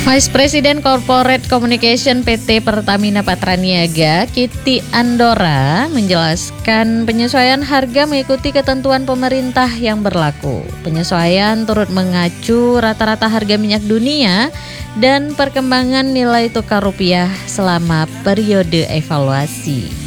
Vice President Corporate Communication PT Pertamina Patraniaga, Kitty Andora, menjelaskan penyesuaian harga mengikuti ketentuan pemerintah yang berlaku. Penyesuaian turut mengacu rata-rata harga minyak dunia dan perkembangan nilai tukar rupiah selama periode evaluasi.